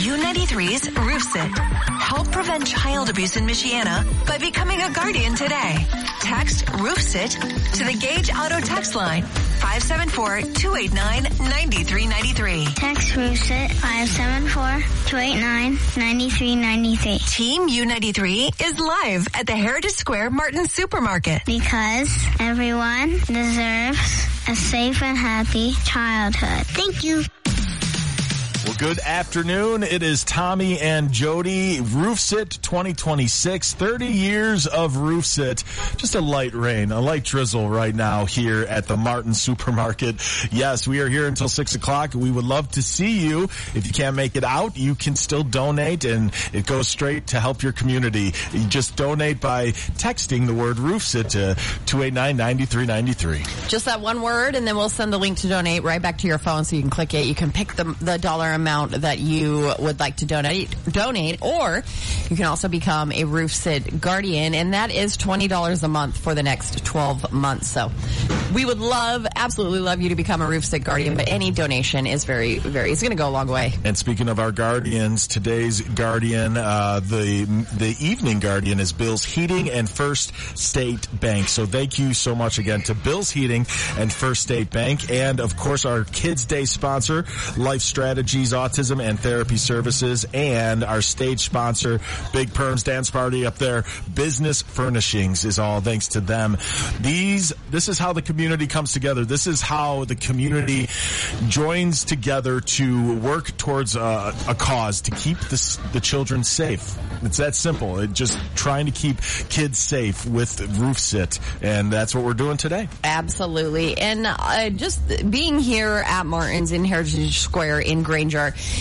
U93's RoofSit. Help prevent child abuse in Michiana by becoming a guardian today. Text RoofSit to the Gage Auto text line 574-289-9393. Text RoofSit 574-289-9393. Team U93 is live at the Heritage Square Martin Supermarket. Because everyone deserves a safe and happy childhood. Thank you. Well, good afternoon. It is Tommy and Jody. RoofSit 2026, 30 years of RoofSit. Just a light rain, a light drizzle right now here at the Martin Supermarket. Yes, we are here until 6 o'clock. We would love to see you. If you can't make it out, you can still donate, and it goes straight to help your community. You just donate by texting the word RoofSit to 289-9393. Just that one word, and then we'll send the link to donate right back to your phone so you can click it. You can pick the dollar amount that you would like to donate, or you can also become a RoofSit Guardian, and that is $20 a month for the next 12 months. So we would absolutely love you to become a RoofSit Guardian, but any donation is it's going to go a long way. And speaking of our guardians, today's guardian, the evening guardian is Bill's Heating and First State Bank. So thank you so much again to Bill's Heating and First State Bank, and of course our Kids Day sponsor, Life Strategies Autism and Therapy Services, and our stage sponsor, Big Perms Dance Party up there, Business Furnishings, is all thanks to them. This is how the community comes together. This is how the community joins together to work towards a cause to keep the children safe. It's that simple. Just trying to keep kids safe with RoofSit, and that's what we're doing today. Absolutely. And just being here at Martin's in Heritage Square in Granger,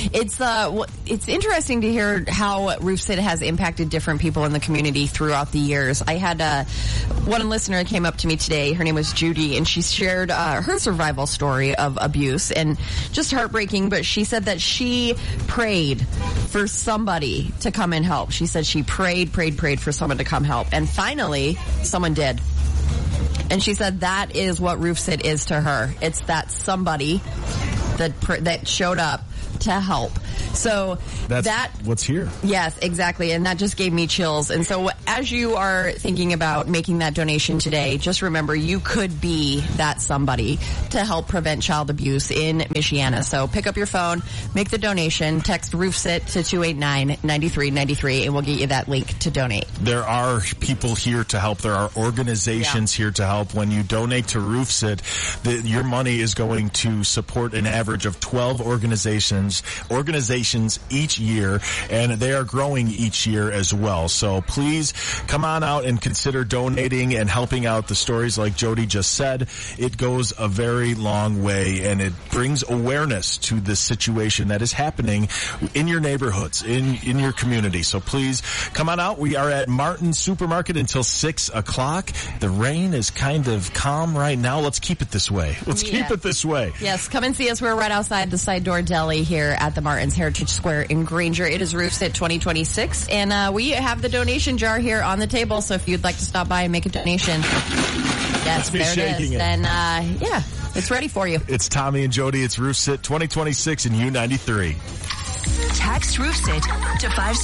it's interesting to hear how RoofSit has impacted different people in the community throughout the years. I had one listener came up to me today. Her name was Judy, and she shared her survival story of abuse, and just heartbreaking, but she said that she prayed for somebody to come and help. She said she prayed for someone to come help, and finally someone did. And she said that is what RoofSit is to her. It's that somebody that showed up to help. So that's what's here. Yes, exactly. And that just gave me chills. And so as you are thinking about making that donation today, just remember you could be that somebody to help prevent child abuse in Michiana. So pick up your phone, make the donation, text RoofSit to 289-9393, and we'll get you that link to donate. There are people here to help. There are organizations here to help. When you donate to RoofSit, your money is going to support an average of 12 organizations each year, and they are growing each year as well. So please come on out and consider donating and helping out the stories like Jody just said. It goes a very long way, and it brings awareness to this situation that is happening in your neighborhoods, in your community. So please come on out. We are at Martin Supermarket until 6 o'clock. The rain is kind of calm right now. Let's keep it this way. Keep it this way. Yes, come and see us. We're right outside the Side Door Deli here at the Martin's Heritage Square in Granger. It is RoofSit 2026, and we have the donation jar here on the table, so if you'd like to stop by and make a donation, yes, there it is. Then, it's ready for you. It's Tommy and Jody. It's RoofSit 2026 in U93. Text RoofSit to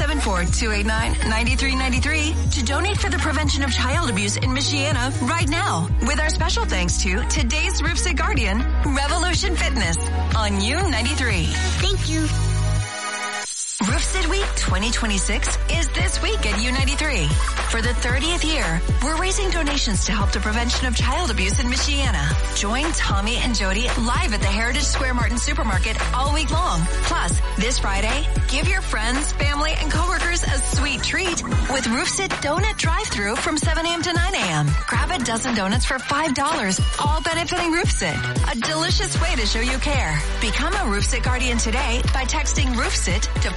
574-289-9393 to donate for the prevention of child abuse in Michiana right now. With our special thanks to today's RoofSit Guardian, Revolution Fitness on U93. Thank you. RoofSit Week 2026 is this week at U93. For the 30th year, we're raising donations to help the prevention of child abuse in Michiana. Join Tommy and Jody live at the Heritage Square Martin Supermarket all week long. Plus, this Friday, give your friends, family, and coworkers a sweet treat with RoofSit Donut Drive-Thru from 7 a.m. to 9 a.m. Grab a dozen donuts for $5, all benefiting RoofSit. A delicious way to show you care. Become a RoofSit Guardian today by texting RoofSit to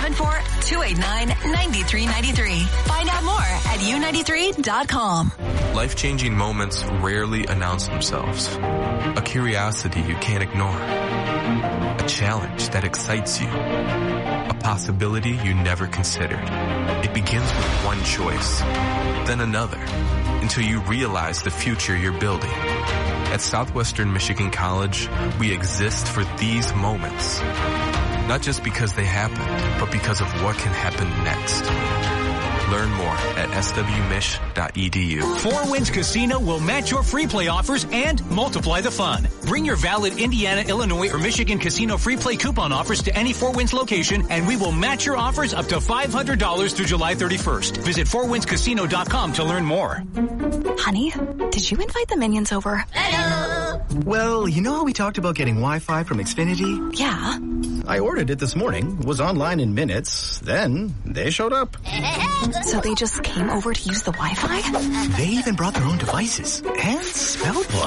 574-289-9393. Find out more at u93.com. Life-changing moments rarely announce themselves. A curiosity you can't ignore. A challenge that excites you. A possibility you never considered. It begins with one choice, then another, until you realize the future you're building. At Southwestern Michigan College, we exist for these moments. Not just because they happened, but because of what can happen next. Learn more at swmish.edu. Four Winds Casino will match your free play offers and multiply the fun. Bring your valid Indiana, Illinois, or Michigan casino free play coupon offers to any Four Winds location, and we will match your offers up to $500 through July 31st. Visit fourwindscasino.com to learn more. Honey, did you invite the minions over? Hello. Well, you know how we talked about getting Wi-Fi from Xfinity? Yeah. I ordered it this morning, was online in minutes, then they showed up. So they just came over to use the Wi-Fi? They even brought their own devices and spell book.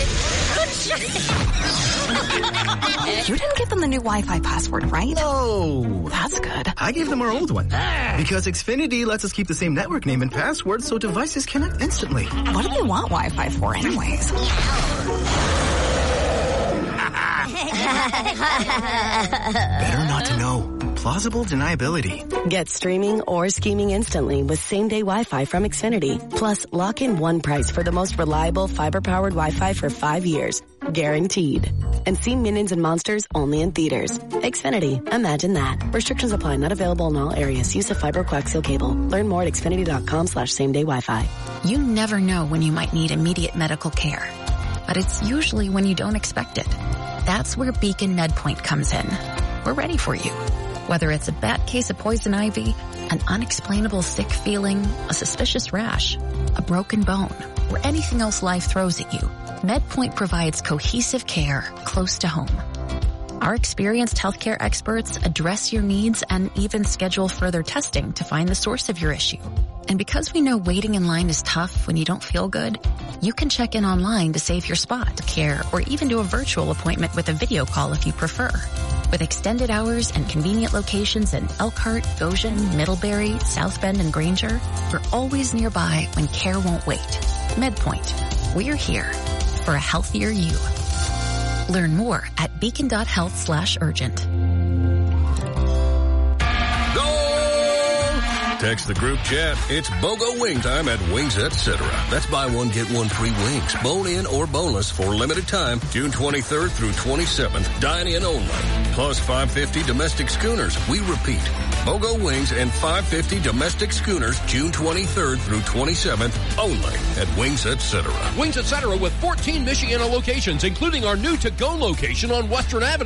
You didn't give them the new Wi-Fi password, right? No. That's good. I gave them our old one. Because Xfinity lets us keep the same network name and password so devices connect instantly. What do they want Wi-Fi for anyways? Better not to know. Plausible deniability. Get streaming or scheming instantly with same-day Wi-Fi from Xfinity. Plus, lock in one price for the most reliable fiber-powered Wi-Fi for 5 years. Guaranteed. And see Minions and Monsters only in theaters. Xfinity. Imagine that. Restrictions apply. Not available in all areas. Use of fiber coaxial cable. Learn more at xfinity.com/same-day Wi-Fi. You never know when you might need immediate medical care. But it's usually when you don't expect it. That's where Beacon MedPoint comes in. We're ready for you. Whether it's a bad case of poison ivy, an unexplainable sick feeling, a suspicious rash, a broken bone, or anything else life throws at you, MedPoint provides cohesive care close to home. Our experienced healthcare experts address your needs and even schedule further testing to find the source of your issue. And because we know waiting in line is tough when you don't feel good, you can check in online to save your spot, care, or even do a virtual appointment with a video call if you prefer. With extended hours and convenient locations in Elkhart, Goshen, Middlebury, South Bend, and Granger, we're always nearby when care won't wait. MedPoint. We're here for a healthier you. Learn more at beacon.health/urgent. Text the group chat. It's BOGO wing time at Wings Etc. That's buy one, get one free wings. Bone-in or boneless for limited time. June 23rd through 27th. Dine in only. Plus $5.50 domestic schooners. We repeat. BOGO wings and $5.50 domestic schooners June 23rd through 27th only at Wings Etc. Wings Etc. with 14 Michiana locations, including our new to-go location on Western Avenue.